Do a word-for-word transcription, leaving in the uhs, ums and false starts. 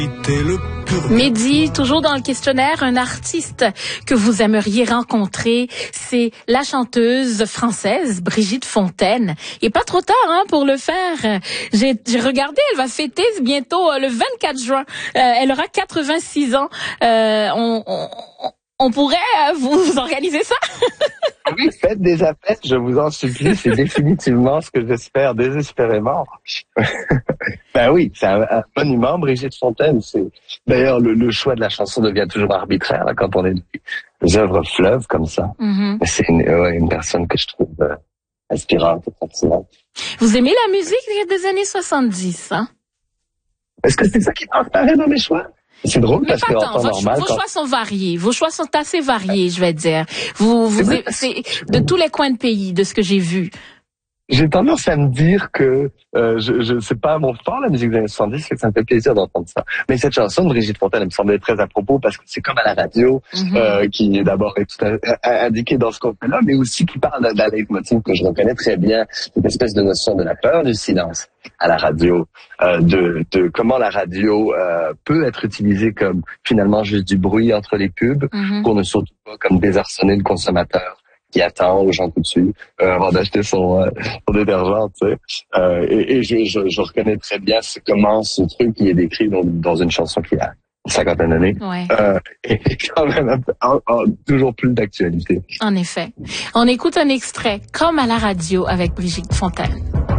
Mehdi, toujours dans le questionnaire, un artiste que vous aimeriez rencontrer, c'est la chanteuse française Brigitte Fontaine. Il n'est pas trop tard hein, pour le faire. J'ai, j'ai regardé, elle va fêter bientôt euh, le vingt-quatre juin. Euh, elle aura quatre-vingt-six ans. Euh, on, on, on pourrait euh, vous, vous organiser ça? Oui, faites des appels, je vous en supplie. C'est définitivement ce que j'espère désespérément. Ben oui, c'est un, un monument, Brigitte Fontaine. C'est d'ailleurs le, le choix de la chanson devient toujours arbitraire là, quand on est des œuvres fleuves comme ça. Mm-hmm. Mais c'est une, ouais, une personne que je trouve euh, inspirante et fascinante. Vous aimez la musique des années soixante-dix, hein? Est-ce que c'est ça qui apparaît dans mes choix? C'est drôle parce que en temps normal, vos quand... choix sont variés. Vos choix sont assez variés, je vais dire. Vous, vous, c'est, c'est de tous les coins de pays, de ce que j'ai vu. J'ai tendance à me dire que euh, je, je c'est pas mon fort la musique des années soixante-dix, que ça me fait plaisir d'entendre ça. Mais cette chanson de Brigitte Fontaine, elle me semblait très à propos parce que c'est comme à la radio, mm-hmm. euh, qui est d'abord est tout à, à, indiqué dans ce qu'on fait là, mais aussi qui parle d'un leitmotiv que je reconnais très bien, cette espèce de notion de la peur du silence à la radio, euh, de, de comment la radio euh, peut être utilisée comme finalement juste du bruit entre les pubs, mm-hmm. pour ne surtout pas comme désarçonner le consommateur qui attend aux gens tout dessus euh, avant d'acheter son, euh, son détergent, tu sais. Euh, et et je, je, je reconnais très bien ce, comment ce truc qui est décrit dans, dans une chanson qui a une cinquantaine d'années, ouais. euh, est quand même un peu, en, en, toujours plus d'actualité. En effet. On écoute un extrait, comme à la radio, avec Brigitte Fontaine.